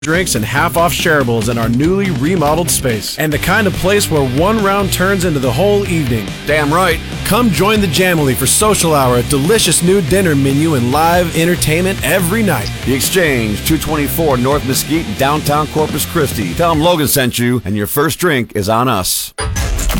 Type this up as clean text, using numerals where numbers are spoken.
drinks and half-off shareables in our newly remodeled space. And the kind of place where one round turns into the whole evening. Damn right. Come join the Jamily for social hour, a delicious new dinner menu, and live entertainment every night. The Exchange, 224 North Mesquite, downtown Corpus Christi. Tell them Logan sent you, and your first drink is on us.